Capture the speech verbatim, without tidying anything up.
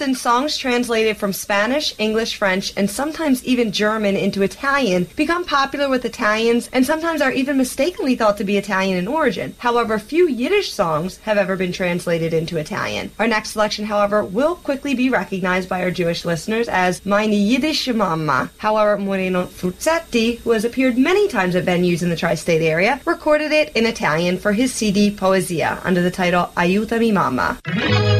Often songs translated from Spanish, English, French, and sometimes even German into Italian become popular with Italians and sometimes are even mistakenly thought to be Italian in origin. However, few Yiddish songs have ever been translated into Italian. Our next selection, however, will quickly be recognized by our Jewish listeners as Meine Yiddische Mama. However, Moreno Fuzzetti, who has appeared many times at venues in the tri-state area, recorded it in Italian for his C D Poesia under the title Aiutami Mamma.